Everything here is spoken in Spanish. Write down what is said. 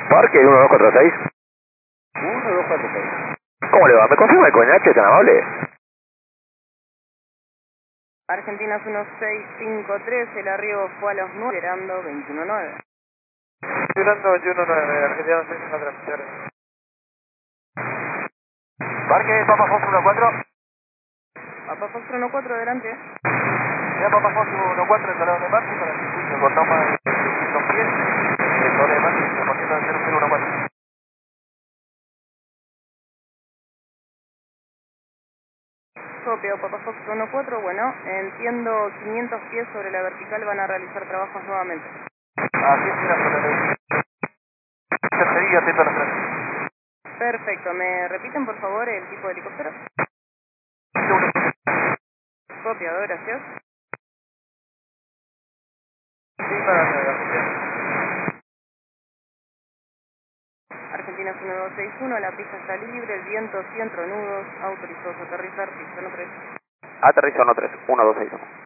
Parque 1246. 1246. ¿Cómo le va? ¿Me confirma el coñache tan amable? Argentinas 1653, el arribo fue a los 9, esperando 219. Esperando 219, Argentinas 1653. Parque Papa Fox 14. Papa Fox 14, adelante. Ya Papa Fox 14, el talón de marcha para el circuito con toma de 200 pies. El talón de marcha se partiendo de 0014. Copio, Papa Fox 14, bueno, entiendo 500 pies sobre la vertical van a realizar trabajos nuevamente. Así es, gracias. Tercería, atento a la frente. Perfecto, ¿me repiten por favor el tipo de helicóptero? Copiado, gracias. Sí, para Argentina. Argentinas 1261, la pista está libre, el viento 100 nudos, autorizados a aterrizar, pista no 3. Aterrizo no 3, 1261.